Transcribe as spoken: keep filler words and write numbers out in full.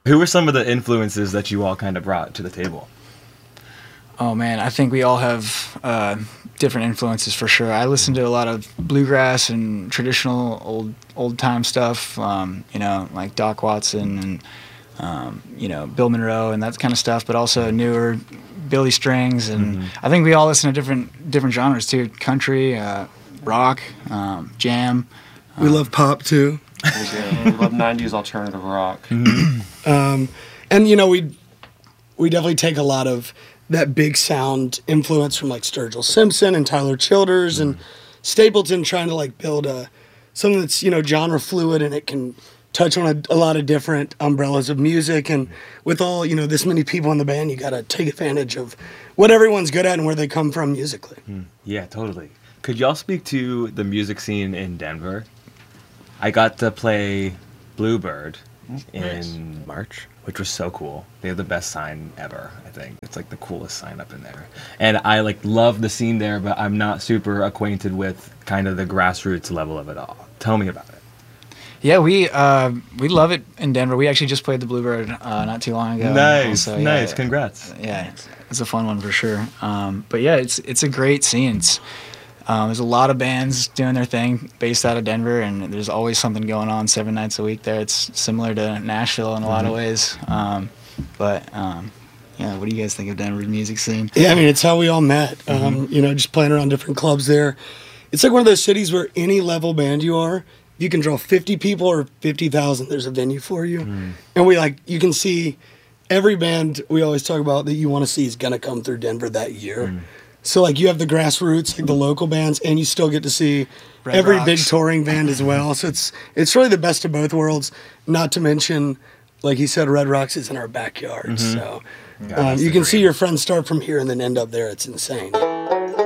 Who were some of the influences that you all kind of brought to the table? Oh man, I think we all have uh, different influences for sure. I listen to a lot of bluegrass and traditional old old time stuff. Um, you know, like Doc Watson and um, you know Bill Monroe and that kind of stuff. But also newer Billy Strings, and mm-hmm. I think we all listen to different different genres too: country, uh, rock, um, jam. We um, love pop too. We love nineties alternative rock. Mm-hmm. um, and you know we we definitely take a lot of that big sound influence from like Sturgill Simpson and Tyler Childers and Stapleton, trying to like build a something that's, you know, genre fluid and it can touch on a, a lot of different umbrellas of music. And with all, you know, this many people in the band, you got to take advantage of what everyone's good at and where they come from musically. Mm. Yeah, totally. Could y'all speak to the music scene in Denver? I got to play Bluebird in nice. March, which was so cool. They have the best sign ever, I think. It's like the coolest sign up in there. And I like love the scene there, but I'm not super acquainted with kind of the grassroots level of it all. Tell me about it. Yeah, we uh, we love it in Denver. We actually just played the Bluebird uh, not too long ago. Nice, so, nice. Yeah, Congrats. Yeah, it's, it's a fun one for sure. Um, but yeah, it's it's a great scene. It's, Um, there's a lot of bands doing their thing based out of Denver, and there's always something going on seven nights a week there. It's similar to Nashville in a lot mm-hmm. of ways. Um, but, um, yeah, what do you guys think of Denver's music scene? Yeah, I mean, it's how we all met, mm-hmm. um, you know, just playing around different clubs there. It's like one of those cities where any level band you are, you can draw fifty people or fifty thousand, there's a venue for you. Mm. And we, like, you can see every band we always talk about that you want to see is going to come through Denver that year. Mm. So, like, you have the grassroots, like the local bands, and you still get to see Red every Rocks. Big touring band as well. So it's it's really the best of both worlds, not to mention, like he said, Red Rocks is in our backyard. Mm-hmm. So um, you can see your friends start from here and then end up there. It's insane.